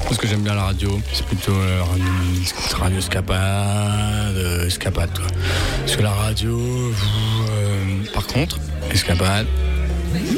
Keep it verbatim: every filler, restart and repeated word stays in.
Parce que j'aime bien la radio, c'est plutôt euh, radio escapade, euh, escapade quoi. Parce que la radio, vous, euh, par contre, escapade.